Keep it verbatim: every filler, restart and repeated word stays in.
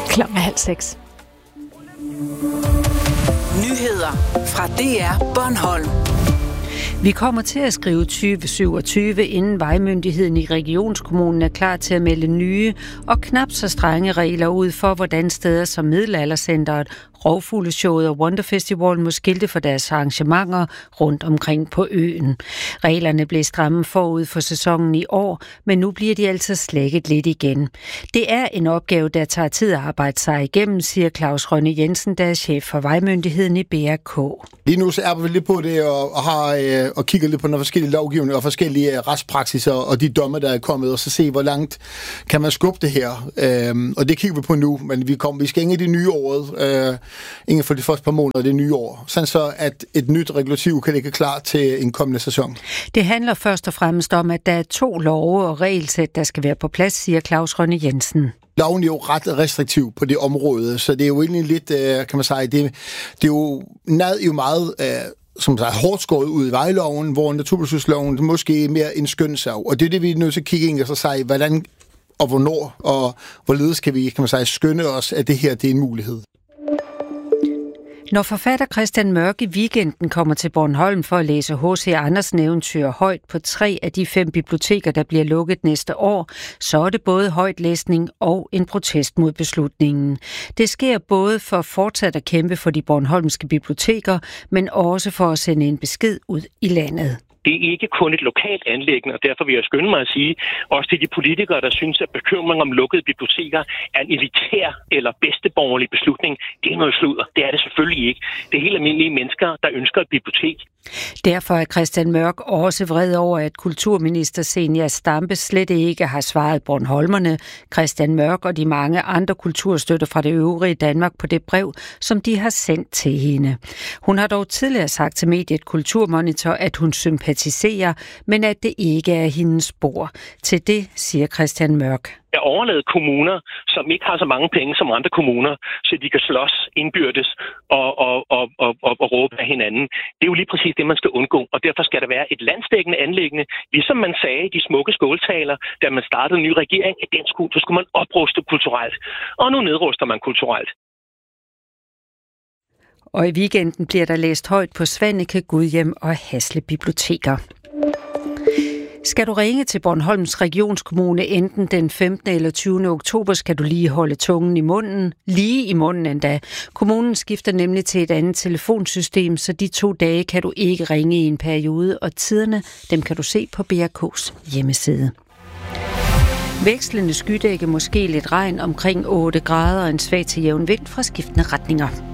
Klokken er halv seks. Nyheder fra D R Bornholm. Vi kommer til at skrive tyve syvogtyve, inden vejmyndigheden i regionskommunen er klar til at melde nye og knap så strenge regler ud for, hvordan steder som Middelaldercenteret, Rovfugleshowet og Wonderfestival må skilte for deres arrangementer rundt omkring på øen. Reglerne blev stramme forud for sæsonen i år, men nu bliver de altså slækket lidt igen. Det er en opgave, der tager tid at arbejde sig igennem, siger Claus Rønne Jensen, der er chef for vejmyndigheden i B R K. Lige nu så er vi lidt på det og, og har øh, og kigger lidt på nogle forskellige lovgivninger og forskellige øh, retspraksiser og de domme, der er kommet, og så se, hvor langt kan man skubbe det her. Øhm, og det kigger vi på nu, men vi, kom, vi skal ind i det nye året. Øh, Ingen for de første par måneder af det nye år. Sådan så, at et nyt regulativ kan ligge klar til en kommende sæson. Det handler først og fremmest om, at der er to love og regelsæt, der skal være på plads, siger Claus Rønne Jensen. Loven er jo ret restriktiv på det område, så det er jo egentlig lidt, kan man sige, det, det er jo, nad jo meget som sagt, hårdt skåret ud i vejloven, hvor naturbeskyttelsesloven måske mere en skønsav. Og det er det, vi er nødt til at kigge ind og så sige, hvordan og hvornår og hvorledes kan vi, kan man sige, skønne os, at det her det er en mulighed. Når forfatter Christian Mørk i weekenden kommer til Bornholm for at læse H C Andersen eventyr højt på tre af de fem biblioteker, der bliver lukket næste år, så er det både højtlæsning og en protest mod beslutningen. Det sker både for fortsat at kæmpe for de bornholmske biblioteker, men også for at sende en besked ud i landet. Det er ikke kun et lokalt anliggende, og derfor vil jeg skynde mig at sige, også til de politikere, der synes, at bekymring om lukkede biblioteker er en elitær eller bedsteborgerlig beslutning. Det er noget sludder. Det er det selvfølgelig ikke. Det er helt almindelige mennesker, der ønsker et bibliotek. Derfor er Christian Mørk også vred over, at kulturminister Zenia Stampe slet ikke har svaret bornholmerne, Christian Mørk og de mange andre kulturstøtter fra det øvrige Danmark på det brev, som de har sendt til hende. Hun har dog tidligere sagt til mediet Kulturmonitor, at hun sympatiserer, men at det ikke er hendes spor. Til det siger Christian Mørk. Jeg overlader kommuner, som ikke har så mange penge som andre kommuner, så de kan slås indbyrdes og, og, og, og, og, og råbe af hinanden. Det er jo lige præcis det, man skal undgå, og derfor skal der være et landsdækkende anliggende, ligesom man sagde i de smukke skåltaler, da man startede en ny regering, at den skulle, så skulle man opruste kulturelt, og nu nedruster man kulturelt. Og i weekenden bliver der læst højt på Svaneke, Gudhjem og Hasle biblioteker. Skal du ringe til Bornholms Regionskommune enten den femtende eller tyvende oktober, skal du lige holde tungen i munden. Lige i munden endda. Kommunen skifter nemlig til et andet telefonsystem, så de to dage kan du ikke ringe i en periode, og tiderne dem kan du se på B R K's hjemmeside. Vekslende skydække, måske lidt regn, omkring otte grader og en svag til jævn vind fra skiftende retninger.